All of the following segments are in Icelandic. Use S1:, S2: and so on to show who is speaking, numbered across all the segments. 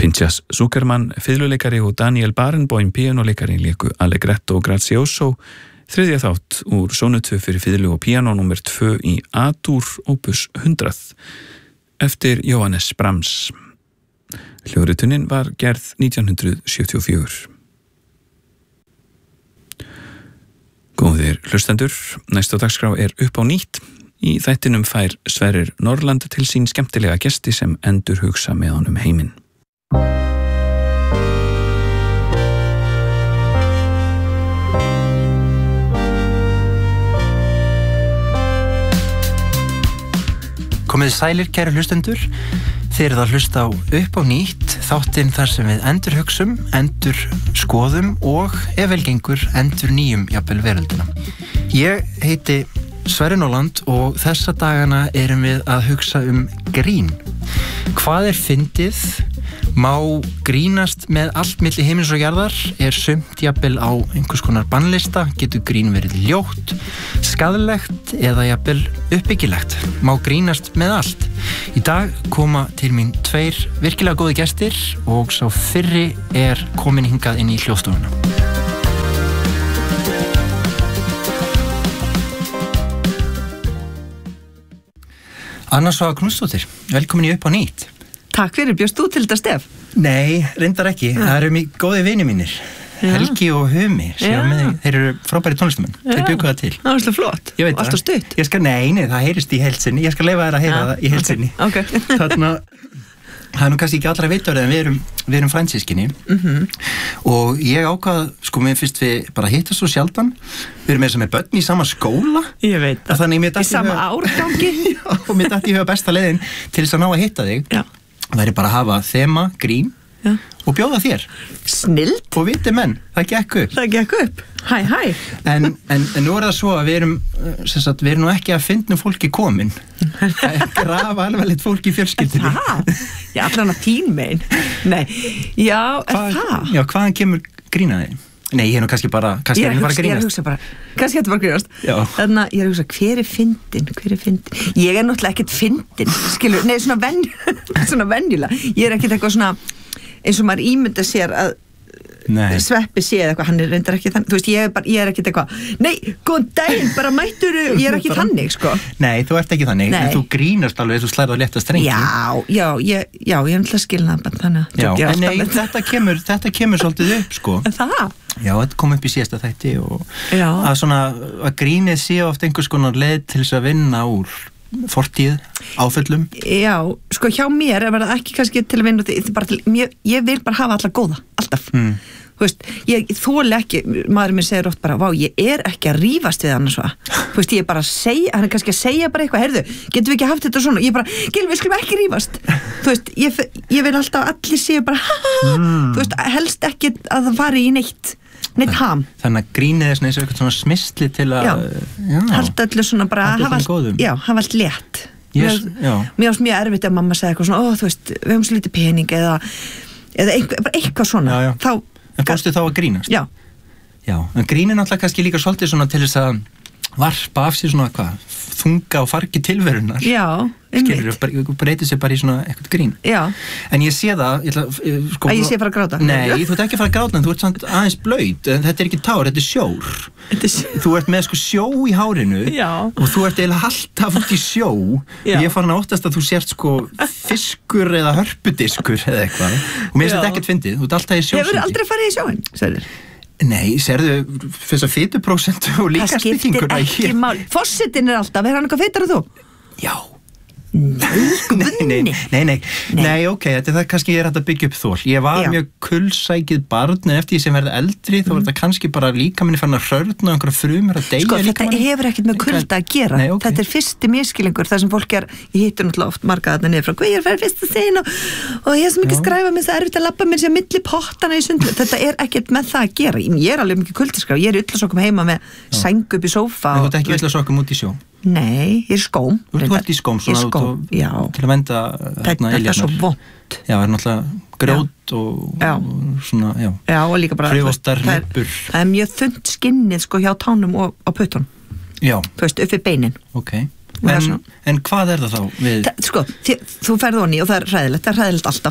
S1: Pinchas Zuckerman, fiðluleikari og Daniel Barenboim, píanóleikari, léku Allegretto Grazioso, þriðja þátt úr sónutu fyrir fiðlu og píanó númer 2 í A-dúr, opus 100, eftir Johannes Brahms. Hljóðritunin var gerð 1974. Góðir hlustendur, næst á dagskrá upp á nýtt. Í þættinum fær Sverrir Norland til sín skemmtilega gesti sem endurhugsa með honum heiminn.
S2: Komið sælir, kæru hlustendur. Þið eruð að hlusta á upp á nýtt, þáttinn þar sem við endurhugsum, endurskoðum og ef vel gengur endurnýjum jafnvel veröldina. Ég heiti Sverrir Norland og þessa dagana erum við að hugsa grín. Hvað fyndið? Má grínast með allt milli himins og jarðar? Sumt jafnvel á einhvers konar bannlista? Getur grín verið ljótt, skaðlegt eða jafnvel uppbyggilegt? Má grínast með allt? Í dag koma til mín 2 virkilega góði gestir og sá fyrri komin hingað inn í hljóðstofuna. Anna Svava Knútsdóttir, velkomin í upp á nýtt.
S3: Takk fyrir, bjóst þú til þetta stef?
S2: Nei, reyndar ekki. Það eru góði vinir mínir. Helgi og Humi, þeir eru frábæri tónlistamenn. Þeir bjuggu það til.
S3: Það var flott. Alltaf stutt.
S2: Nei, það heyrist í heild sinni. Ég skal leyfa þér að heyra það í heild sinni.
S3: Okay.
S2: Þarna, það nú kannski ekki allra vitórið en við erum frændsystkini. Og ég ákvað, mér finnst við bara hittast svo sjaldan. Við erum með börn í sama skóla.
S3: Ég veit það. Í sama árgangi.
S2: Já, og mér datt í huga besta leiðin til þess að ná að hitta þig. Já. Það er bara að hafa þema, grín og bjóða þér.
S3: Snilt.
S2: Og viti menn, það gekk upp.
S3: Það gekk upp. Hæ.
S2: En nú það svo að við erum nú ekki að fyndnu fólki komin. Það grafa alveg fólki í fjölskyldunni.
S3: Já, allan að þín megin. Nei, já, það.
S2: Já, hvaðan kemur grínaði? Nei, ég kannski bara grínast.
S3: Ég er að hugsa bara, kannski þetta bara grínast. Þannig að ég er að hugsa, hver er fyndin? Ég er náttúrulega ekkert fyndin, skilur, nei, svona venjulega. Ég er ekkert eitthvað svona, eins og maður ímynda sér að Sveppi sé eða eitthvað, hann reyndar ekki þannig. Þú veist, ég er ekkert eitthvað, nei, góðan daginn, bara mættur, ég er ekki þannig, sko.
S2: Nei, þú ert ekki þannig, en þú grínast alveg þú slærð á létta strengi.
S3: Já, ég er náttúrulega skilnað bara þannig.
S2: Já, en nei, þetta kemur svolítið upp, sko.
S3: Það?
S2: Já, þetta kom upp í síðasta þætti og að grínið sé oft einhvers konar leið til þess að vinna úr fortíð, áföllum. Já,
S3: sko hjá mér var það ekki kannski til að vinna ég vil bara hafa alla góða, alltaf. Þú veist, ég þoli ekki, maður minn segir oft bara, vá, ég er ekki að rífast við hann svo. Þú veist, ég bara hann kannski að segja bara eitthvað, heyrðu, getum við ekki haft þetta svona? Ég bara, við skulum ekki rífast. Þú veist, ég vil alltaf allir séu bara, þú veist, helst ekki að það fari í neitt ham.
S2: Þannig að grínið eins og eitthvað svona smisli til að
S3: halda allir svona bara hafa allt létt. Mér varst mjög erfitt að mamma segja eitthvað svona, þú veist, við höfum svo lítið pening eða eitthvað svona.
S2: En fórstu þá að grínast? Já, en grínin alltaf kannski líka svolítið svona til þess að varpa af sér svona þunga og fargi tilverunar.
S3: Já,
S2: breytið sér bara í svona eitthvað grín. Já. En ég sé það,
S3: að ég sé fara að gráta?
S2: Nei, þú ert ekki að fara að gráta, en þú ert samt aðeins blauð, en þetta er ekki tár, þetta er sjór. Þú ert með sjó í hárinu. Já. Og þú ert eiginlega alltaf út í sjó. Já. Ég fann að óttast að þú sért fiskur eða hörpudiskur eða eitthvað. Og mér finnst þetta ekkert fyndið, þú ert alltaf í sjósindi.
S3: Hefur aldrei farið í sjóinn, sagðir?
S2: Nei, sérðu þess að fituprósentu og líkamsbygginguna.
S3: Það skiptir ekki mál. Forsetinn er alltaf, hann eitthvað fitar en þú?
S2: Já. Nei, ok, þetta kannski hægt að byggja upp þol. Ég var mjög kulsækið barn, en eftir því sem verði eldri þá var þetta kannski bara líkaminn fann að hrörna og einhverja frumur að deyja.
S3: Þetta hefur ekkert með kulda að gera. Þetta er fyrsti misskilningur, þar sem fólk ég hittur náttúrulega oft marga þarna niður frá, hvað ég er fyrst að segja og ég er sem ekki skræfa mér, það er erfitt að labba mér sem milli pottana í sundlu. Þetta er ekkert með það að gera. Ég er alveg mikið kuldaskrá, ég er í ullasokkum heima með sæng upp í sófa.
S2: Þú ert ekki í ullasokkum út í sjó?
S3: Nei, ég er skóm.
S2: Þú ert í skóm, svona til að venda
S3: þetta er svo vont.
S2: Já, það er náttúrulega grjót og svona,
S3: já, og líka bara
S2: frjóstar hneppur.
S3: Það er mjög þunnt skinnið hjá tánum og á puttunum.
S2: Já.
S3: Þú veist, upp við beinin.
S2: Ok. En hvað er það þá við?
S3: Þú ferð onni og það er hræðilegt alltaf.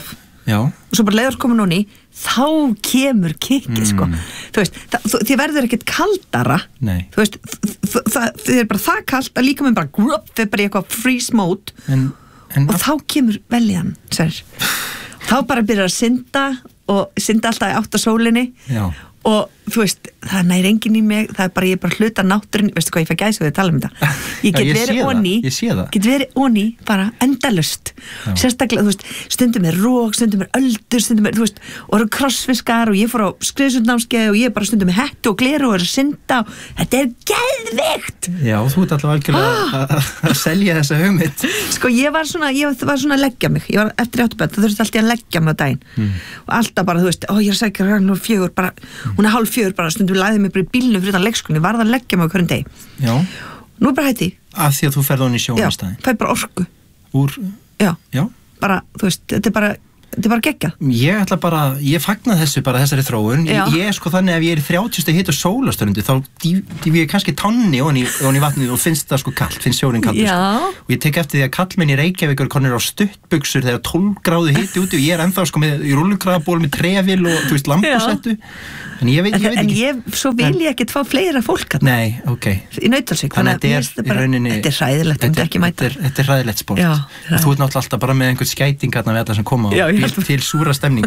S3: og svo bara leiður komin hún í, þá kemur kikkið, sko. Þú veist, þið verður ekkert kaldara.
S2: Nei.
S3: Þú veist, þið er bara það kalt að líka með bara grupp, þið er bara í eitthvað freeze mode og þá kemur veljan, sér. Þá bara byrjar að synda og synda alltaf í átt á sólinni. Já. Og þú veist, það næri enginn í mig, það er bara, ég er bara hluta náttúrunni, veistu hvað, ég fæ gæsa við að tala um þetta. Ég get verið onni bara endalaust. Sérstaklega, þú veist, stundum er rók, stundum er öldur, stundum er, þú veist, og eru krossfiskar og ég fór á skriðsundnámskeið og ég er bara stundum með hettu og gleru og er að synda og þetta er geðveikt. Já, þú ert alltaf algjörlega að selja þessa hugmynd. Sko, ég var svona að leggja mig, ég var eftir 8 börn, það þurfti alltaf að leggja mig á daginn og alltaf bara, þú veist, ég er að sækja Ragnar 4 bara, hún er 3:30 bara, stundum lagði mig bara í bílnum fyrir þann leikskólann, ég varð að leggja mig á hverjum degi. Já. Nú er bara hætti. Af því að þú ferð honni í sjónastæðin. Já, fæ bara orku. Úr? Já. Bara, þú veist, þetta er bara geggjað. Ég ætla bara, ég fagna þessari þróun. Ég er sko þannig ef ég er í 30 stig hita sólarstörundi, þá dýf ég kannski tanni onni í vatninu og finnst það sko kalt, finnst sjórin kaldur. Sko. Og ég tek eftir því að kallmenn í Reykjavík konur á stuttbuxur þegar 12 gráðu hiti úti og ég er ennþá sko með rúllukraðaból með trefil og þú veist lambasettu. En ég veit ekki. Svo vil ég ekkert fá fleira fólk. Nei, ok. Í Nauthólsvík. Þannig að þetta er hræðilegt, þetta er ekki mæta. Þetta er hræðilegt sport. Þú ert náttúrulega alltaf bara með einhvern skæting við alla sem koma til súra stemningu.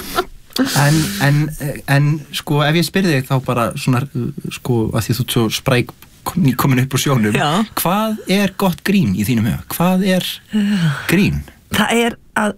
S3: En sko ef ég spyrði þig þá bara svona sko að því þú ert svo spræk komin upp úr sjónum, hvað er gott grín í þínum huga? Hvað er grín? Það er að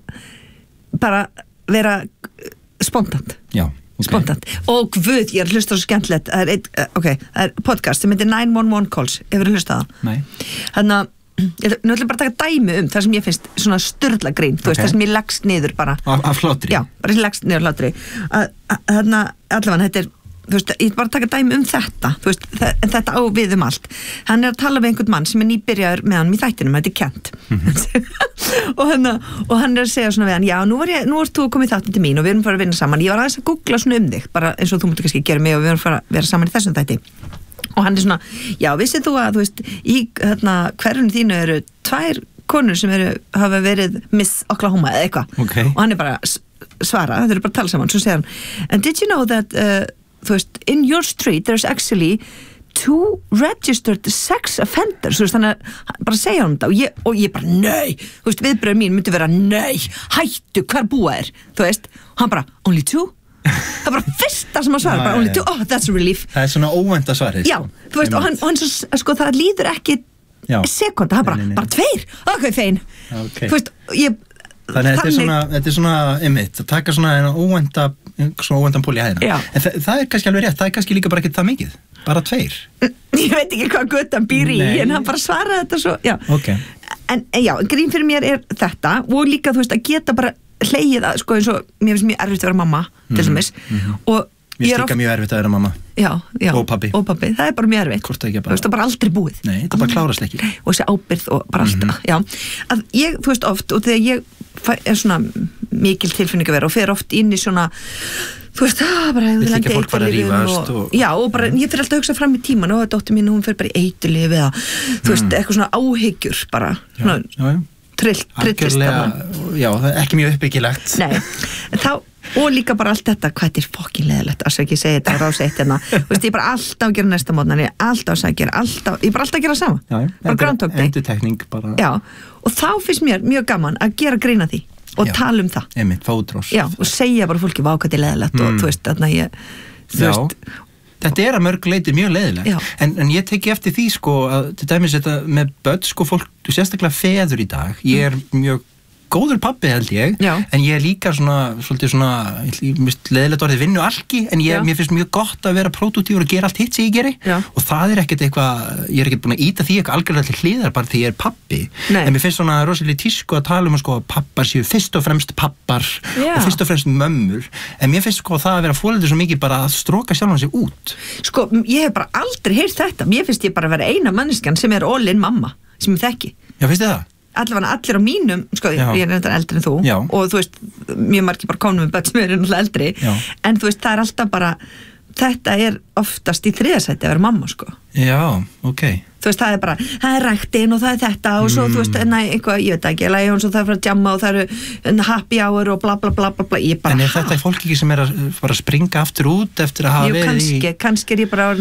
S3: bara vera spontant. Já. Okay. Spontant. Og guð, ég er hlusta svo skemmtilegt. Það er podcast sem heitir 911 Calls. Hefur þú hlustað á það? Nei. Þannig að nú ætlum bara að taka dæmi það sem ég finnst svona sturla grín, þú veist, það sem ég leggst niður bara. Af hlátri? Já, bara ég leggst niður hlátri. Þannig að allavega þetta er, þú veist, ég bara taka dæmi þetta, þú veist, en þetta á við allt. Hann er að tala við einhvern mann sem er nýbyrjaður með hann í þættinum, þetta er Kent. Og hann er að segja svona við hann, já, nú ert þú að koma í þáttin til mín og við erum bara að vinna saman. Ég var aðeins að googla svona þig, bara eins og þú mútti kannski gera mig og við erum að vera saman í þessum þætti. Og hann er svona, já, vissið þú að, þú veist, í hverjunu þínu eru 2 konur sem hafa verið Miss Oklahoma eða eitthvað. Okay. Og hann er bara svara, þau eru bara að tala saman, svo segir hann, and did you know that, þú veist, in your street there's actually 2 registered sex offenders, þú veist, þannig að bara segja hann þetta og ég bara, nei, þú veist, viðbröð mín myndi vera, nei, hættu, hvar búa þér, þú veist, og hann bara, only 2? Það er bara fyrsta sem að svara, bara only 2, oh, that's a relief. Það er svona óvænta svarið. Já, þú veist, og hann sko, það líður ekki sekunda, það bara 2, ok, fein. Þú veist, þannig að þetta er svona einmitt, að taka svona óvæntan pól í hæðina. En það er kannski alveg rétt, það er kannski líka bara ekki það mikið, bara 2. Ég veit ekki hvað guttan býr í, en hann bara svaraði þetta svo, já. Ok. En já, grín fyrir mér er þetta, og líka, þú veist, að geta bara hlegið að, sko, eins og mér finnst mjög erfitt að vera mamma, til dæmis, og
S2: mér finnst líka mjög erfitt að vera mamma. Já. Og pabbi,
S3: það er bara mjög erfitt. Hvort það ekki bara. Þú veist, það er bara aldrei búið. Nei, það bara klárast ekki. Og þessi ábyrgð og bara allt, já. Að ég, þú veist, oft, og þegar ég er svona mikil tilfinning að vera og fer oft inn í svona, þú veist, bara
S2: vill ekki að fólk fara að rífast og
S3: já, og bara, ég fyrir alltaf að hugsa fram í tíman og dóttir mín, hún fer bara í eiturlyf eða, þú veist, eitthvað svona áhyggjur bara, svona trillist þarna.
S2: Já, það er ekki mjög uppbyggilegt.
S3: Nei, þá, og líka bara allt þetta, hvað þetta er fokkin leðilegt, að ekki segja þetta á Rás 1 hérna. Þú veist, ég er bara alltaf að gera næsta mótnan, ég er alltaf að gera, ég er bara alltaf að gera sama.
S2: Já,
S3: bara Groundhog Day.
S2: Endurtekning bara.
S3: Já, og þá finnst mér mjög gaman að gera grín að því og tala um það.
S2: Einmitt, fá útrás.
S3: Já, og segja bara fólki, vá, hvað þetta er leðilegt og þú veist, þarna þú veist.
S2: Þetta er að mörg leiti mjög leiðilegt, en ég teki eftir því sko að til dæmis þetta með börn sko fólk, sérstaklega feður í dag, ég er mjög góður pabbi held ég, en ég er líka svona, svolítið svona, leiðilegt orðið vinnualki, en mér finnst mjög gott að vera pródúktífur og gera allt hitt sem ég geri og það er ekkert eitthvað, ég er ekkert búin að íta því eitthvað algjörlega til hliðar bara því ég er pabbi. En mér finnst svona rosalega tísku að tala um að sko pappar séu fyrst og fremst pappar og fyrst og fremst mömmur, en mér finnst sko það að vera foreldri svo mikið bara að stróka sjálfan sig út.
S3: Sko, ég hef bara aldrei heyrt þetta, mér finnst ég bara að vera eina manneskjan sem er all in mamma, sem ég þekki.
S2: Já, finnst þið það?
S3: Allavega allir á mínum, sko, ég er náttúrulega eldri en þú og þú veist, mjög margir bara konum með börn sem eru náttúrulega eldri, en þú veist, það er alltaf bara, þetta er oftast í 3. sæti að vera mamma, sko.
S2: Já, ok.
S3: Þú veist, það er ræktin og það er þetta og svo, þú veist, eitthvað, ég veit ekki, og svo það er frá að jamma og það eru happy hour og bla bla bla bla bla, ég bara,
S2: En þetta fólk ekki sem að fara að springa aftur út eftir að hafa verið
S3: kannski ég bara,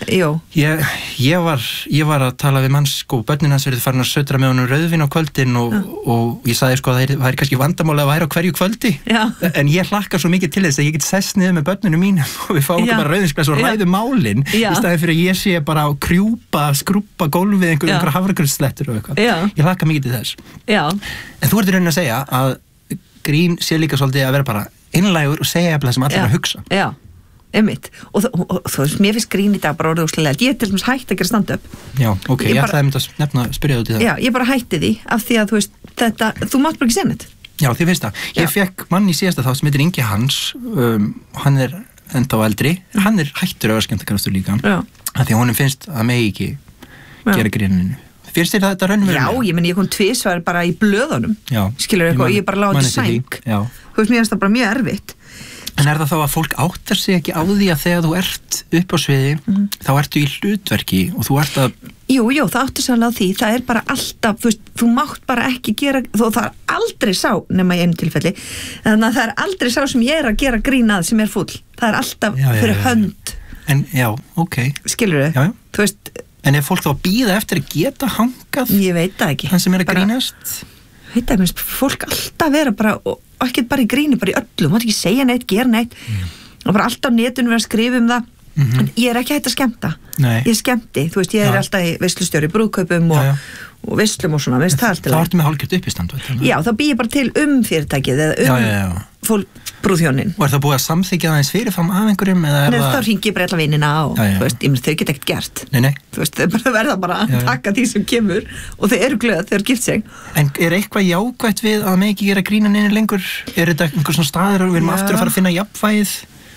S2: Ég var að tala við mann, sko, börnin hans verið farin að södra með honum rauðvín á kvöldin og ég sagði, sko, það er kannski vandamáli að væri á hverju kvöldi en ég hlakka svo mikið til þess að ég get sest niður með börnunum mínum og við fáum bara rauðvínsglas og ræðum málin í staðið fyrir að ég sé bara að skrúpa gólfið einhver hafragrauðsslettur og eitthvað. Ég hlakka mikið til þess. En þú ert í rauninni að segja að grín sé líka svolítið að vera bara einlægur og segja það sem allir að hugsa.
S3: Já, einmitt. Og þú veist, mér finnst grín í dag bara orðið óslega. Ég til dæmis hætti að gera stand-up. Já,
S2: ok, ég ætlaði að spyrja út í það.
S3: Já, ég bara hætti því af því að þú veist, þú mátt bara ekki segja neitt.
S2: Já, þið finnst það. Ég fekk mann í síðasta þá sem heitir Ingi Hans, hann er enda á eldri, hann er hættur skemmtikraftur líka. Af því að honum finnst að megi ekki gera gríninu. Finnst þér þetta raunverulega?
S3: Já, ég menn ég kom tvisvar bara í blöðunum. Skilur eitthvað, ég bara láti sæng. Þú veist, mér finnst það bara mjög erfitt.
S2: En er það þá að fólk áttar sig ekki á því að þegar þú ert upp á sviði, þá ertu í hlutverki og þú ert að...
S3: Jú, það áttar sig alveg á því. Það er bara alltaf, þú veist, þú mátt bara ekki gera, þó það er aldrei sá, nema í einu tilfelli, þannig að það er aldrei sá sem ég er að gera grínað sem er fúll. Það er alltaf fyrir hönd.
S2: En, já, ok.
S3: Skilurðu?
S2: Já.
S3: Þú veist,
S2: en er fólk þá að bíða eftir að geta hangað?
S3: Ég veit það ekki.
S2: Þann sem er að grínast?
S3: Veit það, minnst fólk alltaf vera bara, og ekki bara í gríni, bara í öllu, mátt ekki segja neitt, gera neitt, og bara alltaf á netinu vera að skrifa það, en ég er ekki hægt að skemmta. Ég skemmti, þú veist, ég er alltaf í veislustjóri, brúðkaupum og veislum og svona, veist það alltaf.
S2: Það ertu með hálfgjört uppistand, veit það?
S3: Já, þá býð ég bara til fyrirtækið eða brúðhjónin.
S2: Og er það búið að samþykja það eins fyrirfram af einhverjum?
S3: Nei, þá hringi ég bara alla vinina og þú veist, þau geta ekkert gert.
S2: Nei.
S3: Þú veist, þau verða bara að taka því sem kemur og þau eru glöð, þau eru gift sig.
S2: En er eitthvað jákvætt við að með ekki gera grína neina lengur? Er þetta einhver svona staður og við erum aftur að fara að finna jafnvægið?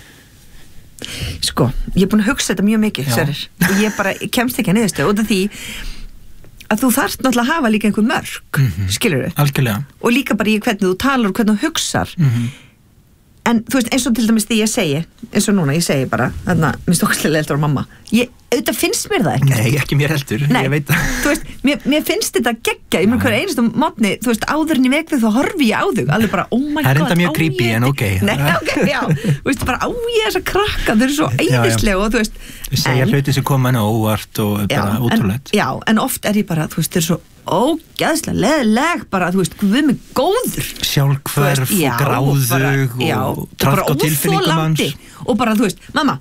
S3: Sko, ég er búin að hugsa þetta mjög mikið, Sverrir, og ég bara kemst ekki að niðurstöðu út af því að þú þarft náttúrulega að hafa líka einhver mörk, skilurðu? Algjörlega. Og líka bara í hvernig þú talar og hvernig þú hugsar. En þú veist, eins og til dæmis því ég segi, eins og núna, ég segi bara, þarna, minnst okkislega eldur á mamma. Auðvitað finnst mér það ekki.
S2: Nei, ekki mér heldur, ég veit það.
S3: Þú veist, mér finnst þetta geggjað, ég meina hver einustu mótni, þú veist, áður en ég vek þig þá horfi ég á þig, alveg bara, oh my god.
S2: Það er enda mjög creepy, en ok.
S3: Nei, ok, já, þú veist, bara á ég þessa krakka, þau eru svo æðislega og þú veist.
S2: Við segja hluti sem koma henni óvart og bara ótrúlegt.
S3: Já, en oft er ég bara, þú veist, þau eru svo ógeðslega leðileg bara, þú veist, guð mig góður
S2: sjálfhverf og gráðug og traðk á tilfinningum hans
S3: og bara, þú veist, mamma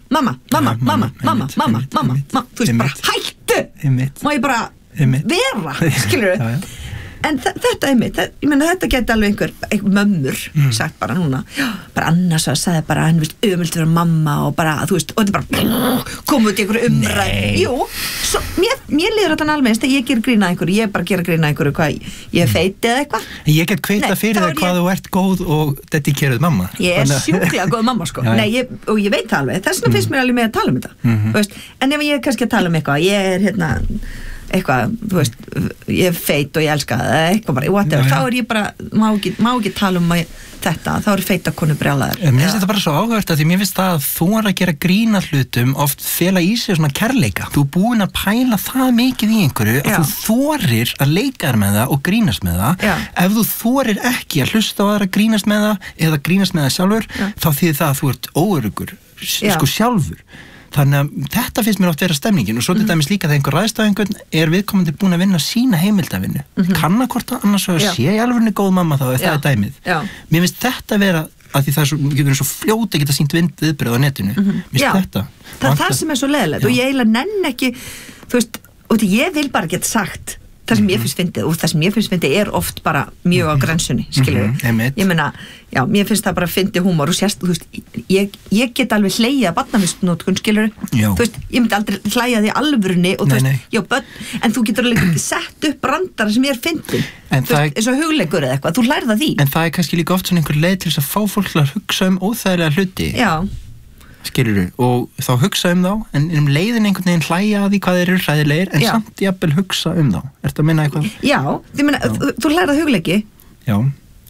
S3: þú veist, bara hættu má ég bara vera, skilur við en þetta einmitt, ég meina þetta geti alveg einhver mömmur sagt bara núna, bara annars að sagði bara hann vilt ömult vera mamma og bara þú veist, og þetta bara komið út í einhverju umræð jú, svo, mér liður þetta alveg eins þegar ég ger grína einhverju, ég bara gera grína einhverju hvað ég feiti eða eitthvað
S2: ég get kveita fyrir þig hvað þú ert góð og dedikeruð mamma
S3: ég er sjúklega góð mamma sko nei, og ég veit það alveg, þess vegna finnst mér alveg með að tala um þetta veist, en ef ég er kannski að tala um eitthvað ég er hérna eitthvað, þú veist, ég er feit og ég elska það, eitthvað bara, whatever, þá er ég bara, má ekki tala um þetta, þá er feita konu brjálaðar.
S2: Mér finnst þetta bara svo áhugavert að því mér finnst það að þú er að gera grína hlutum oft fela í sig svona kærleika. Þú er búin að pæla það mikið í einhverju að þú þorir að leika þér með það og grínast með það. Ef þú þorir ekki að hlusta á aðra grínast með það eða grínast með það sjálfur, þá þýðir það að þú ert óöruggur, sko sjálfur. Þannig að þetta finnst mér oft vera stemningin og svo til dæmis líka þegar einhver ræðst á einhvern er viðkomandi búin að vinna sína heimildavinnu kanna hvort að annars að sé í alvörinu góð mamma þá það er dæmið mér finnst þetta vera að því það er svo, getur svo fljóti að geta sýnt viðbröð á netinu þetta
S3: það er það sem er svo leiðilegt og ég eiginlega nenn ekki þú veist, og ég vil bara geta sagt það sem ég finnst fyndið og það sem ég finnst fyndið er oft bara mjög á grensunni skilur ég meina, já, mér finnst það bara fyndið húmor og sérst, þú veist ég get alveg hlegið að barnavistnótkun skilur þú veist, ég myndi aldrei hlæja því alvörunni og þú veist, já, en þú getur alveg sett upp brandara sem ég er fyndið þú veist, eins og hugleikur eða eitthvað, þú lærða því
S2: en það er kannski líka oft svona einhver leið til þess að fá fólk til að hugsa óþægilega hluti skilurðu, og þá hugsa þá en leiðin einhvern veginn hlæja að því hvað þeir eru hræðilegir en samt jafnvel hugsa þá ertu að minna eitthvað?
S3: Já, þú lærað hugleiki
S2: Já,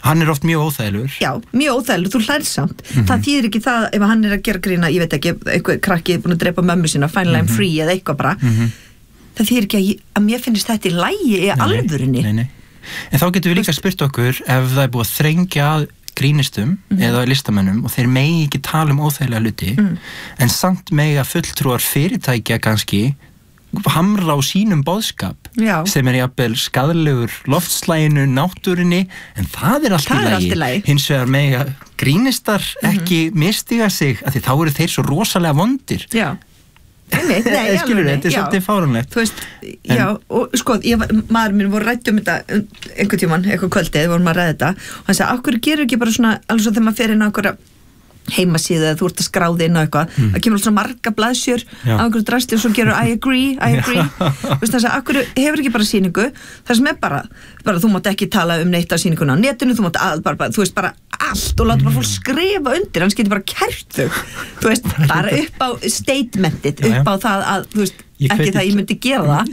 S2: Hann oft mjög óþægilegur.
S3: Já, mjög óþægilegur, þú hlærð samt. Það þýðir ekki það ef hann að gera grína, ég veit ekki, einhver krakki búin að drepa mömmu sína, finally I'm free eða eitthvað bara. Það þýðir ekki að mér finnst þetta í lagi í alvörinni.
S2: Nei. En þá getum við líka spurt okkur ef það búið að þrengja að grínistum eða listamönnum og þeir megi ekki tala óþægilega hluti en samt mega fulltrúar fyrirtækja kannski hamra á sínum boðskap sem jafnvel skaðlegur loftslaginu, náttúrunni en það allt í lagi. Hins vegar mega grínistar ekki mistiga sig af því þá eru þeir svo rosalega vondir.
S3: Já. Nei,
S2: skilur þetta svolítið fáránlegt.
S3: Þú veist, já, og sko maður minn voru rætt þetta einhvern tímann, eitthvað kvöldið, vorum að ræða þetta og hann sagði, af hverju gerur ekki bara svona alveg svo þegar maður fer inn á einhverja heimasíðu eða þú ert að skráða inn á eitthvað það kemur alltaf marga blaðsjör á einhverju drasti og svo gerur I agree Vist, þess að akkur hefur ekki bara sýningu það sem bara þú mátt ekki tala neitt á sýninguna á netinu, þú mátt bara þú veist bara allt og láta bara fólk skrifa undir hans getur bara kært þau þú veist, bara upp á statementið upp á það að, þú veist, ekki það ég myndi gera það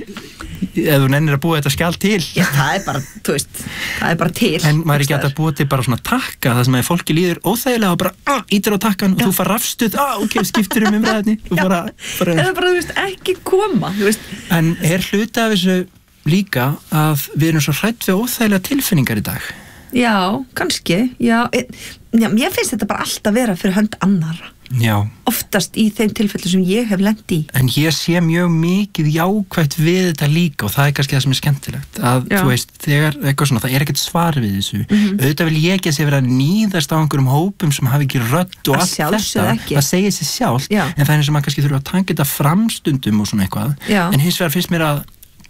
S2: ef þú nennir að búa þetta skjal til
S3: já, það bara, þú veist, það bara til
S2: en maður ekki að búa til bara svona takka það sem að fólki líður óþægilega og bara ítir á takkan og þú fara rafstuð ok, skiptir umræðinni eða bara,
S3: þú veist, ekki koma þú veist.
S2: En hluti af þessu líka að við erum svo hrætt við óþægilega tilfinningar í dag
S3: já, kannski já, mér finnst þetta bara alltaf vera fyrir hönd annarra
S2: já.
S3: Oftast í þeim tilfellu sem ég hef lent í
S2: en ég sé mjög mikið jákvætt við þetta líka og það er kannski það sem er skemmtilegt að þú veist, þegar eitthvað svona það er ekkert svar við þessu auðvitað vil ég ekki að sé vera að níðast á einhverjum hópum sem hafi ekki rödd og allt þetta að segja sér sjálf en það er eins og maður kannski þurfa að taka þetta framstundum og svona eitthvað en hins vegar finnst mér að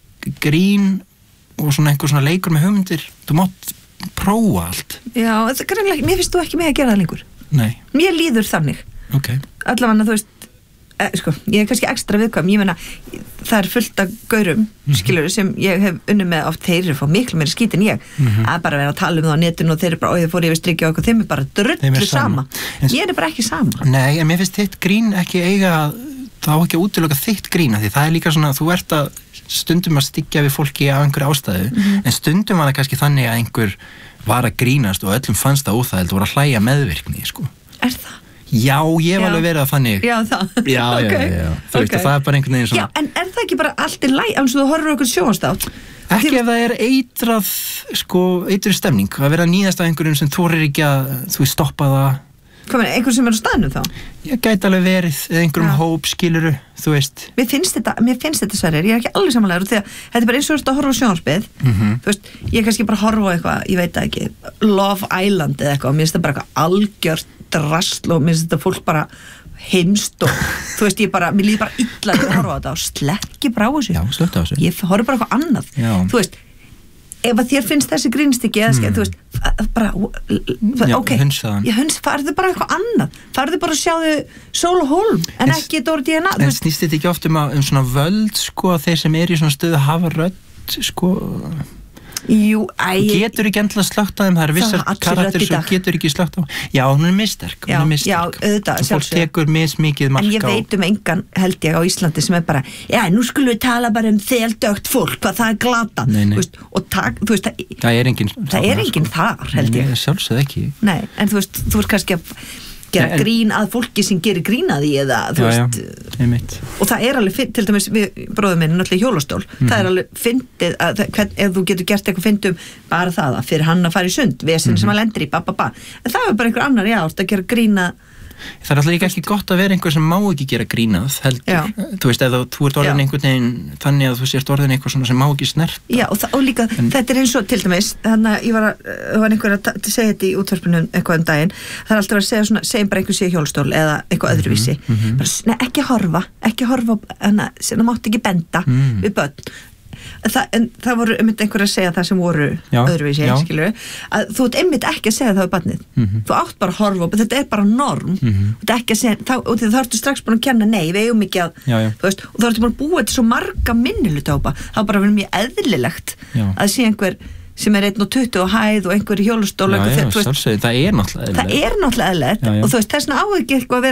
S2: grín og svona einhver svona leikur með hugmyndir þú mátt prófa allt
S3: já, það er greinlega, mér finnst þú ekki með að gera það lengur
S2: nei
S3: mér líður þannig allavega þú veist sko, ég er kannski ekstra viðkvæm ég meina, það er fullt af gaurum skilur sem ég hef unnið með oft þeir eru fá miklu meiri skít en ég að bara vera að tala það á netinu og þeir eru bara og þeir fóru yfir strikja og þeim er bara drullu sama ég er bara ekki sama
S2: nei, en mér finnst þitt grín ekki eiga þá ekki að útiloka þitt grín því það er líka svona, þú ert að stundum að styggja við fólki af einhverju ástæðu en stundum var það kannski þannig að einhver var að grínast og öllum fannst það óþægilegt og voru að hlæja meðvirkni sko.
S3: Er það?
S2: Já, ég hef alveg verið að þannig
S3: Já, það
S2: Já, þú veist að það er bara einhvern veginn svona
S3: Já, en er það ekki bara allt í lagi alveg svo þú horfur okkur sjónastátt
S2: Ekki ef það er eitrað sko, eitruð stemning að vera að níðast af einhverjum sem þorir ekki að þú veist stoppa það
S3: Hvað meina, einhver sem er á staðnum þá?
S2: Ég gæti alveg verið, eða einhverjum hóp skiluru, þú veist
S3: Mér finnst þetta Sverrir, ég er ekki alveg samanlegur því að þetta er bara eins og þú ert að horfa á sjónvarpið þú veist, ég er kannski bara að horfa á eitthvað ég veit ekki, Love Island eða eitthvað og mér finnst þetta bara eitthvað algjört drasl og mér finnst þetta fólk bara heimst og þú veist, mér líður bara illa að horfa á þetta og slekki bara á þessu
S2: Já, slökkt á þessu
S3: Ég horfa bara eitthvað annað þú veist, ef að þér finnst þessi grínstykki eða þú veist, bara ok, farðu bara eitthvað annað farðu bara að sjáðu Sól og Hólm en ekki Dóri DNA
S2: En snýst þetta ekki oft um svona völd sko, þeir sem er í svona stöðu að hafa rödd sko
S3: Jú,
S2: getur ekki endilega slögt á þeim það eru vissar karakter sem getur ekki slögt á já, hún er missterk
S3: já, auðvitað,
S2: og fólk tekur mismikið mark á
S3: en ég veit engan held ég á Íslandi sem er bara já, nú skulum við tala bara þeldögt fólk hvað það er glata og þú veist,
S2: það er enginn
S3: þar held ég
S2: sjálfsögð ekki
S3: nei, en þú veist kannski að gera grín að fólki sem gerir grín að því eða þú veist og það er alveg til dæmis við bróðum minn náttúrulega í hjólastól það er alveg fyndið að ef þú getur gert eitthvað fyndum bara það að fyrir hann að fara í sund vesen sem hann lendir í en það er bara einhver annar að gera grín að
S2: það er alltaf líka ekki gott að vera einhver sem má ekki gera grínað heldur, þú veist, eða þú ert orðin einhvern veginn þannig að þú sért orðin eitthvað svona sem má ekki snert
S3: Já, og líka, þetta er eins og til dæmis þannig að það var einhver að segja þetta í útvarpinu eitthvað daginn, það er alltaf að segja svona, segjum bara einhver sé hjólstól eða eitthvað öðruvísi bara, ekki horfa það mátt ekki benda við börn en það voru einhver að segja það sem voru öðruvísi, skilur að þú ert einmitt ekki að segja það við barnið þú átt bara að horfa og þetta er bara norm þetta er ekki að segja, og þá ertu strax búin að kenna nei, við eigum ekki að þú veist, og þá ertu búin að búa til svo marga minnilutahópa þá bara verður mjög eðlilegt að sé einhver sem er 1,20 og hæð og einhver í hjólastól
S2: það er náttúrulega
S3: eðlilegt og þú veist, þess vegna á ekki eitthvað að vera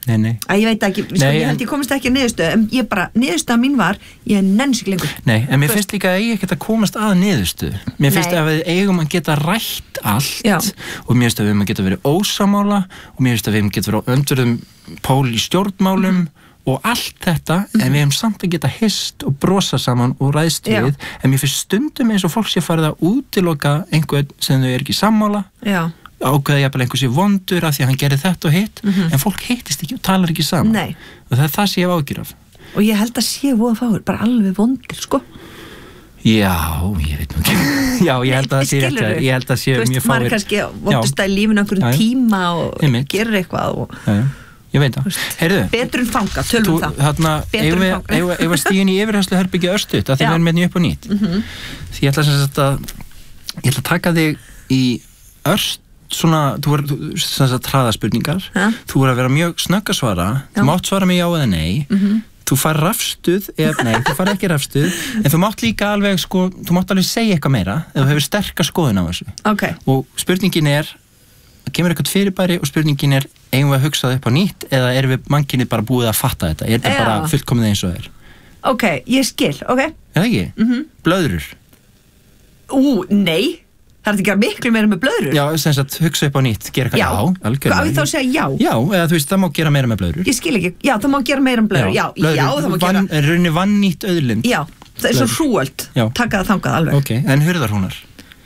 S2: Nei.
S3: Ég veit ekki, sko, ég held ég komist ekki að niðurstöðu, en ég bara, niðurstöða mín var, ég nenni sig lengur.
S2: Nei, en mér finnst líka að ég geta komast að niðurstöðu. Mér finnst að við eigum að geta rætt allt og mér finnst að við eigum að geta verið ósamála og mér finnst að við eigum að geta verið á öndverðum pól í stjórnmálum og allt þetta, en við hefum samt að geta hist og brosa saman og ræðst við, en mér finnst stundum eins og fólk sé farið að útiloka einhvern sem þau ekki sammála, ákveða jafnvel einhver sé vondur af því að hann gerir þetta og hitt, en fólk hittist ekki og talar ekki saman.
S3: Nei.
S2: Og það er það sem ég hef ágjur af.
S3: Og ég held að sé voða fáir, bara alveg vondir, sko.
S2: Já, ég veit nú ekki. Já, ég held að það sé rétt, ég held að sé mjög fáir. Þú veist, maður kannski
S3: vondust að í lífinu einhverjum tíma og gerir eitthvað og...
S2: Ég veit það. Heyrðu.
S3: Betur en fanga, tölum það.
S2: Þarna, ef að stíðin í yfirherslu herbyggja örstuð, að þið verðum með upp og nýtt. Því ég ætla að taka þig í svona, þú verður sem sagt hraðaspurningar. Þú verður að vera mjög snögg að svara. Þú mátt svara mig já eða nei. Þú fær rafstuð, nei, þú fær ekki rafstuð, en þú mátt líka alveg, sko, þú mátt alveg segja eitthvað meira, ef þú hefur sterka skoðun á þessu. Og spurningin kemur eitthvað fyrirbæri og spurningin eigum við að hugsa það upp á nýtt eða erum við mannkynið bara búið að fatta þetta? Er þetta bara fullkomið eins og
S3: Ok, ég skil, ok.
S2: Er það ekki? Blöðrur?
S3: Nei. Það er ekki að miklu meira með blöðrur.
S2: Já, sem sagt, hugsa upp á nýtt, gera eitthvað algjörlega.
S3: Hvað við þá segja já?
S2: Já, eða þú veist, það má gera meira með blöðrur.
S3: Ég skil ekki, já, það má gera meira með blöðrur. Já, það má gera.
S2: Rauninni vannýtt auðlind. Já,
S3: það er svo hrúöld. Taka það þangað alveg.
S2: Ok, en hurðarhúnar?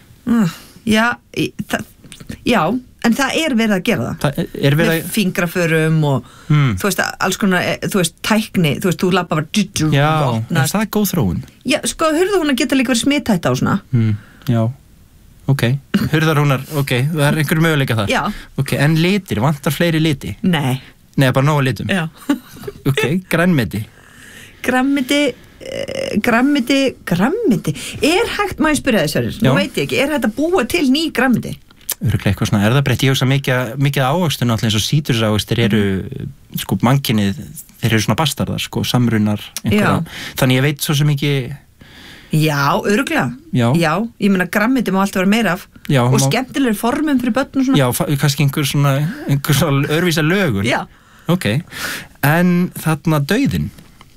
S3: Já, en það er verið að gera það. Með fingraförum og, þú veist, alls konar, þú veist, tækni, þú veist, þú labba bara
S2: Já, er það góð þróun?
S3: Já, sko, hurðarhúnar geta líka verið smithætta á svona.
S2: Já, ok. Hurðarhúnar, ok, það er einhverju möguleika þar.
S3: Já.
S2: Ok, en litir, vantar fleiri liti?
S3: Nei.
S2: Nei, bara nóga litum?
S3: Já.
S2: Ok, grænmeti?
S3: Grammiti. Er hægt, má ég spyrja þess verður? Nú veit ég ekki, er hægt að búa til ný grammiti?
S2: Örugglega eitthvað svona erðabreytt. Ég hugsa mikið ávöxtun alltaf eins og sítursávöxtir eru, sko, mannkynið, þeir eru svona bastardar, sko, samrunar einhverja. Þannig ég veit svo sem ekki... Já, örugglega. Já, ég meina grammiti má alltaf vera meira af. Já. Og skemmtilegir formum fyrir börn og svona. Já, kannski einhver svona öðruvísa lögun. Já. Ok. En þarna dauðinn?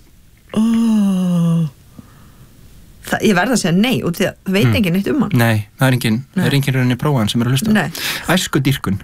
S2: Ég verð að segja nei og því að það veit enginn neitt um hann. Nei, það er enginn rauninni prófaðan sem er að hlusta. Nei. Æskudýrkun.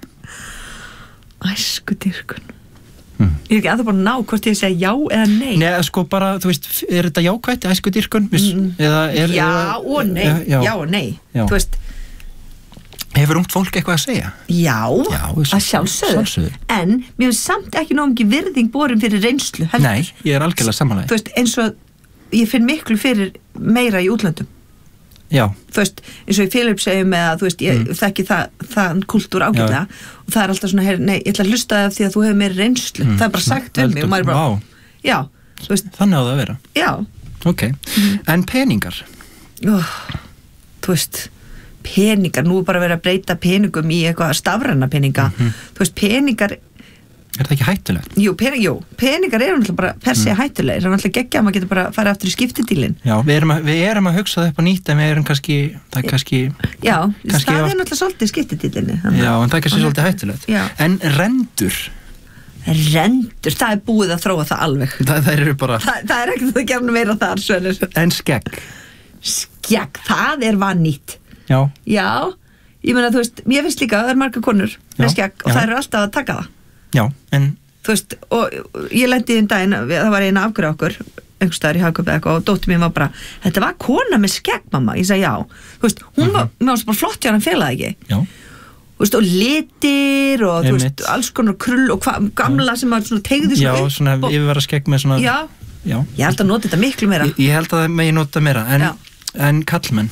S2: Ég er ekki að það bara ná hvort ég segja já eða nei. Nei, sko bara, þú veist, er þetta jákvætt, æskudýrkun? Já og nei. Já og nei. Þú veist. Hefur ungt fólk eitthvað að segja? Já, að sjálfsögðu. En mér finnst samt ekki nóg mikið virðing borin fyrir reynslu. Nei, ég er algjörlega sammála. Þú veist, eins og ég finn miklu fyrir meira í útlöndum. Já. Þú veist, eins og í Filippseyjum eða, þú veist, ég þekki það kultúr ágætlega og það er alltaf svona, nei, ég ætla að hlusta það því að þú hefur meira reynslu. Það er bara sagt við mig og maður er bara, já, þú veist. Þannig á það að vera. Já. Ok. En peningar? Þú veist, peningar, nú er bara verið að breyta peningum í eitthvað stafræna peninga. Þú veist, peningar... Er það ekki hættulegt? Jú, peningar eru náttúrulega bara per se hættulegir. Það er náttúrulega geggja að maður getur bara að fara aftur í skiptidílinn. Já, við erum að hugsa það upp á nýtt en við erum kannski, Já, það er náttúrulega svolítið skiptidílinni. Já, en það er kannski svolítið hættulegt. Já. En rendur? Rendur, það er búið að þróa það alveg. Það eru bara... Það er ekkert að gera meira þar, Svenur. En skegg? Skegg, það er vannýtt. Já. Já, ég meina, þú veist, ég finnst líka að það er margar konur með skegg og það eru alltaf að taka það. Já, en... Þú veist, og ég lendi í daginn, það var eina afgjöra okkur, einhvers staðar í Hagkaup og dóttir mín var bara, þetta var kona með skegg, mamma. Ég sagði já. Þú veist, hún var bara flott hjá hann félagi ekki. Já. Þú veist, og litir og þú veist, alls konar krull og gamla sem var svona tegði svona upp. Já, svona yfirvara skegg með svona... Já. Ég held að nota þetta miklu meira. Ég held að það megi nota meira, en kallmenn.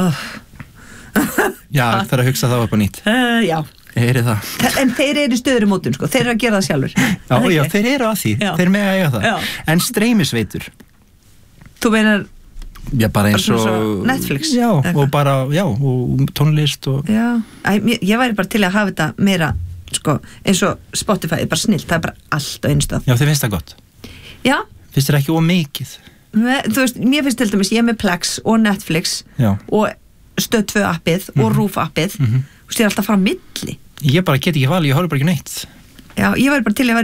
S2: Já, það er að hugsa það upp á nýtt. Já. En þeir eru stöður í mótum, sko. Þeir eru að gera það sjálfur. Já, þeir eru að því. Þeir mega eiga það. Já. En streymisveitur? Þú meinar... Já, bara eins og... Netflix? Já, og bara, og tónlist og... Já, ég væri bara til að hafa þetta meira, sko, eins og Spotify er bara snilt, það er bara allt á einu stað. Já, þið finnst það gott? Já. Finnst þér ekki ómikið? Þú veist, mér finnst til dæmis, ég er með Plex og Netflix og Stöð 2 appið og RÚV appið. Þú veist, ég er alltaf að fara á milli. Ég bara get ekki valið, ég horf bara ekki neitt. Já, ég væri bara til að væri bara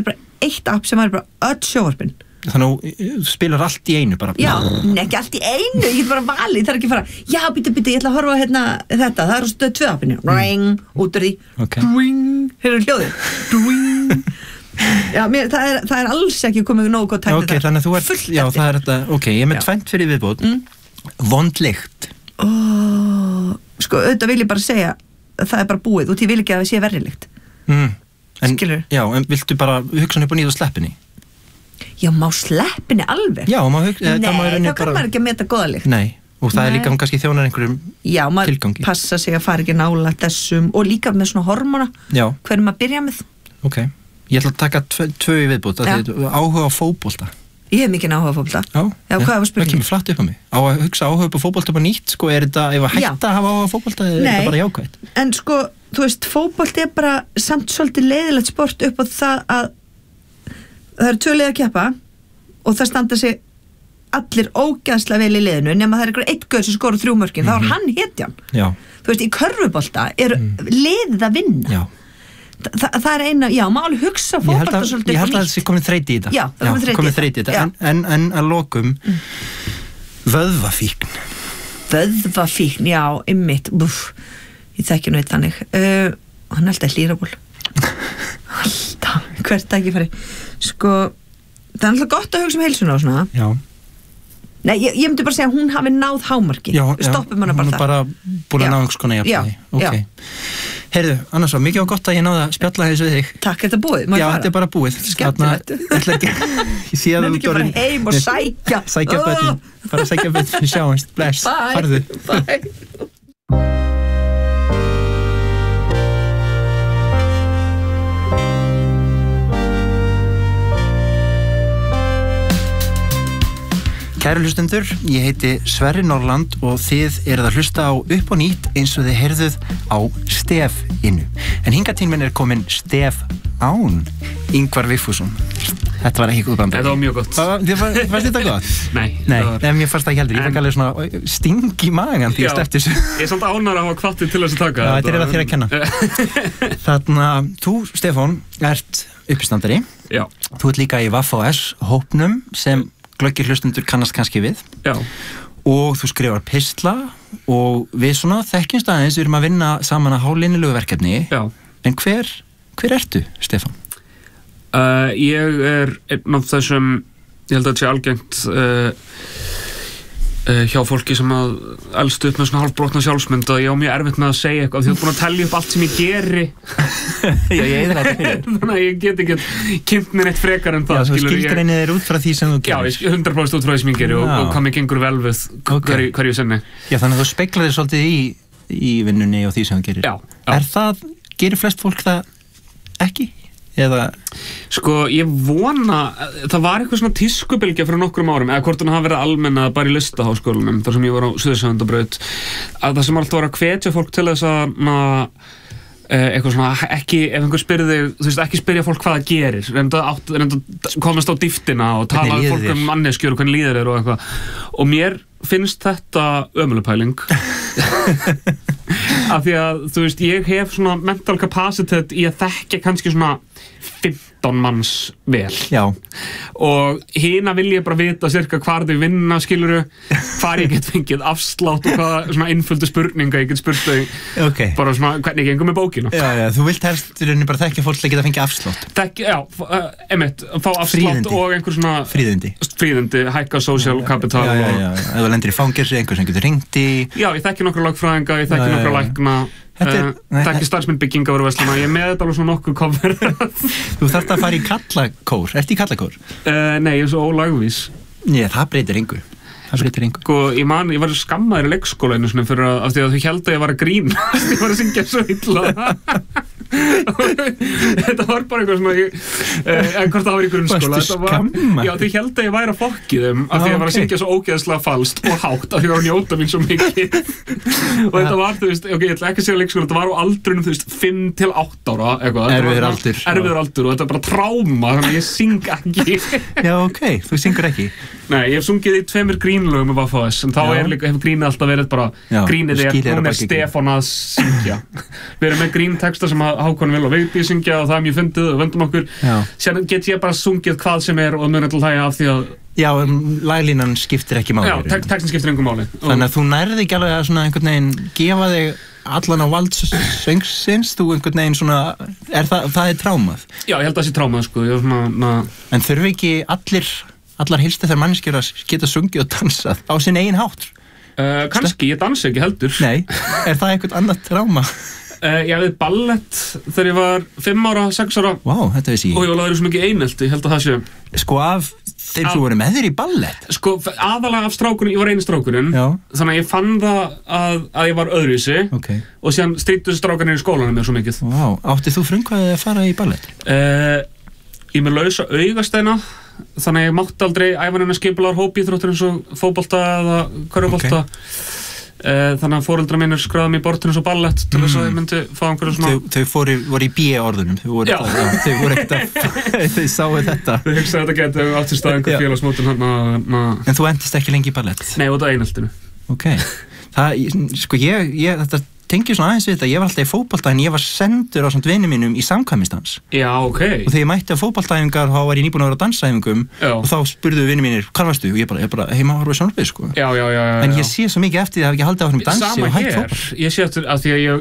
S3: eitt app sem væri bara öll sjónvarpin.
S2: Þannig að þú spilar allt í einu bara.
S3: Já, ekki allt í einu, ég get bara valið, það er ekki fara, já, býtu, ég ætla að horfa hérna þetta, það Stöð 2 appinu, ring, út úr því, ring, hérna hljóðið, ring. Já, það er alls ekki komið nógu gott tækni
S2: þar. Ok, þannig að þú ert, já, það er þetta, ok, ég er með tvennt fyrir viðbót, vondlykt.
S3: Sko, auðvitað vil ég bara segja að það er bara búið, og því vil ekki að það sé verrilykt. Skilur?
S2: Já, en viltu bara hugsa upp og nýða sleppinni?
S3: Já, má sleppinni alveg?
S2: Já,
S3: Nei, þá kann maður ekki að meta góða lykt.
S2: Nei, og það er líka hún kannski þjónar einhverjum tilgangi.
S3: Já, maður passa sig að fara ekki nálægt þessum og líka með svona hormóna.
S2: Já.
S3: Hvernig maður byrja með?
S2: Ok, ég ætla að taka tvö í viðbót, áhuga á fótbolta.
S3: Ég hef mikið áhuga á fótbolta. Já, hvað var spurningin?
S2: Það kemur flatt upp á mig. Á að hugsa áhuga upp á fótbolta bara nýtt, sko, er þetta, ef að hætta að hafa áhuga á fótbolta, er þetta bara jákvætt?
S3: En sko, þú veist, fótbolti er bara samt svolítið leiðilegt sport upp á það að það eru 2 lið að keppa og það standa sig allir ógeðslega vel í liðinu nema það er einhver einn gaur sem skora 3 mörkin, þá er hann hetjan. Já. Þú veist, í körfubolta eru liðið að vinna.
S2: Já.
S3: Það er eina, já, má alveg hugsa fótbolta svolítið.
S2: Ég held að það sé komið þreyti í þetta.
S3: Já, það komið þreyti í
S2: þetta. En að lokum, vöðvafíkn.
S3: Vöðvafíkn, já, einmitt. Ég þekki nú eitt þannig. Hann alltaf hlýraból. Alltaf, hvert ekki fari. Sko, það er alltaf gott að hugsa heilsuna og svona.
S2: Já.
S3: Nei, ég myndi bara segja að hún hafi náð hámarki.
S2: Já,
S3: stoppum hana bara það.
S2: Hún er bara búin að ná einhvers konar jafnvægi. Ok. Heyrðu, annars var mikið gott að ég náði að spjalla þessu við þig.
S3: Takk, þetta er búið.
S2: Já, þetta er bara búið.
S3: Skemmtilegt.
S2: Ég sé að
S3: þú ekki fara heim og sækja.
S2: Sækja bötin. Fara að sækja bötin. Við sjáumst. Bless. Farðu.
S3: Bye.
S2: Kæru hlustendur, ég heiti Sverrir Norland og þið eruð að hlusta á Upp og nýtt eins og þið heyrðuð á Stef-inu. En hingað til minn er komin Stef-án Ingvar Vigfússon. Þetta var ekki góð brandari.
S1: Þetta var mjög gott.
S2: Fannst þetta gott?
S1: Nei.
S2: En mér fannst það ekki heldur. Ég fekk alveg svona sting í magan því ég sleppti þessu.
S1: Ég er svolítið ánægður að hafa hvattið til þess að taka.
S2: Já, þetta er þér að kenna. Þannig að þú, Stefán, ert uppistandari. Já. Þú ert líka í VAFOS hópnum sem glöggir hlustundur kannast kannski við. Já. Og þú skrifar pistla og við svona þekkjumst aðeins, við erum að vinna saman að hálínilegu verkefni. Já. En hver ertu, Stefán?
S1: Ég er einn af þessum, ég held að þetta sé algengt hjá fólki sem að elst upp með svona hálfbrotna sjálfsmynd og ég á mjög erfitt með að segja eitthvað því þú ert búin að tellja upp allt sem ég geri.
S2: Já, ég er þetta fyrir.
S1: Þannig að ég get ekki kynnt mér eitt frekar en það.
S2: Já, þú skilgreinir þér út frá því sem þú gerir.
S1: Já, 100% út frá því sem ég geri og hvað mér gengur vel við hverju sinni.
S2: Já, þannig að þú speglar þér svolítið í vinnunni og því sem þú gerir.
S1: Já.
S2: Gerir flest fólk það ekki? Eða...
S1: Sko, ég vona, það var eitthvað svona tískubylgja fyrir nokkrum árum, eða hvort hún hafi verið almenna bara í listaháskólanum, þar sem ég var á Suðursvegandabraut, að það sem alltaf var að hvetja fólk til þess að eitthvað svona, ekki, ef einhver spyrir þig, þú veist, ekki spyrja fólk hvað það gerir, reynda komast á dýptina og tala um fólk manneskjur og hvernig líður þeir og eitthvað, og mér finnst þetta ömurleg pæling af því að, þú veist, ég hef svona mental capacity í að þekka kannski svona 15 manns vel. Já. Og hina vil ég bara vita cirka hvar þau vinna, skiluru, hvar ég get fengið afslátt og hvað svona innföldu spurninga ég get spurt þau, bara svona hvernig ég gengur með bókina.
S2: Já, þú vilt helst bara þekkja fólk að geta fengið afslátt.
S1: Já, einmitt, fá afslátt og einhver svona... Fríðindi, hækka social capital.
S2: Já, eða lendir í fangelsi, einhver sem getur hringt í...
S1: Já, ég þekki nokkra lagfræðinga, ég þekki nokkra lækna. Þekki starfsmyndbygginga voru verslana, ég með þetta alveg svona nokkuð cover.
S2: Þú þarft að fara í kallakór, ertu í kallakór?
S1: Nei, ég er svo ólagvís.
S2: Já, það breytir engu.
S1: Sko, ég var skammaður í leikskóla einu svona fyrir af því að þau héldu að ég var að grína ég var að syngja svo illa þetta var bara eitthvað svona en hvort það var í grunnskóla já, þau héldu að ég væri að fokki þeim af því að ég var að syngja svo ógeðslega falskt og hátt af því að ég var að njóta mín svo mikið og þetta var, þú veist, ég ætla ekki að segja leikskóla, þetta var á aldrinum, þú veist, 5 til 8 ára eitthvað, erfiður aldur og þetta er bara tráma, þannig að ég syng ekki
S2: Já, þú syngur ekki
S1: Nei, ég hef sungið í 2 grínlögum með VAFOS, en þá hefur grínið alltaf verið bara, grínið hún er Stefán að syngja. Við erum með grínteksta sem að
S4: Hákon Vil og Vigdís syngja og það mjög fyndið og vöndum okkur. Síðan get ég bara sungið hvað sem og mun alltaf hlæja af því að
S2: Já, laglínan skiptir ekki máli.
S4: Já, textin skiptir engu máli.
S2: Þannig að þú nærði ekki alveg að svona einhvern veginn gefa þig allan á vald söngsins, þú einhvern veginn svona, það trámað?
S4: Já, ég held að það sé trámað, sko.
S2: En þurfi ekki allar hilstu þegar manneskjur að geta sungið og dansað á sinn eigin hátt?
S4: Kannski, ég dansa ekki heldur.
S2: Nei, það eitthvað annað tráma?
S4: Ég við ballett þegar ég var 5 ára, 6 ára.
S2: Vá, þetta veist ég.
S4: Og ég var lagður svo mikið einelti, ég held að það sé.
S2: Sko af þeim sem voru með þér í ballett?
S4: Sko aðalega af strákurinn, ég var eini strákurinn. Þannig að ég fann það að ég var öðruvísi. Og síðan stríddu strákarnir í skólanum mér svo mikið.
S2: Vá, áttið þú frumkvæðið að fara í ballett?
S4: Ég með lausa augasteina. Þannig að ég mátti aldrei æfa neina skipulagar hópíþróttir eins og fótbolta eða körfubolta. Þannig að foreldrar mínir skráðu mig í bortinu svo ballett til þess að ég myndi fá einhverju svona...
S2: Þau voru í B-orðunum, þau voru ekkert að þau sáu þetta.
S4: Þau hugsaðu að þetta geti átt í stað einhver félagsmótin hérna.
S2: En þú endist ekki lengi í ballett?
S4: Nei, út af eineltinu.
S2: Ok, sko þetta tengið svona aðeins við þetta, ég var alltaf í fótbolta en ég var sendur á svona vinum mínum í samkvæmistans.
S4: Já, ok.
S2: Og þegar ég mætti á fótboltaæfingar þá var ég nýbúin að vera á dansæfingum og þá spurðu vinum mínir, hvað varstu? Og ég bara heima að horfa í sjónvarpið, sko.
S4: Já.
S2: En ég sé svo mikið eftir því að ég hafi ekki haldið á þessum dansi og hægt fótbolta.
S4: Sama hér, ég sé eftir að því að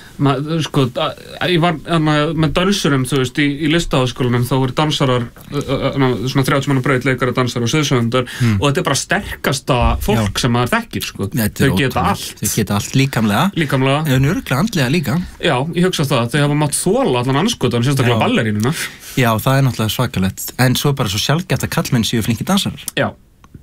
S4: ég var með dansurum, þú veist, í listaháskólanum þá voru dansarar, svona 30 manna braut leikara dansarar og sviðsöfundar og þetta bara sterkasta fólk sem maður þekkir, sko. Þau geta allt.
S2: Þau geta allt líkamlega. En örugglega andlega líka.
S4: Já, ég hugsa það. Þau hafa mátt þola allan andskotan, sérstaklega ballerínuna.
S2: Já, það náttúrulega svakalegt. En svo bara svo sjaldgæft að karlmenn séu flinkir dansarar.
S4: Já.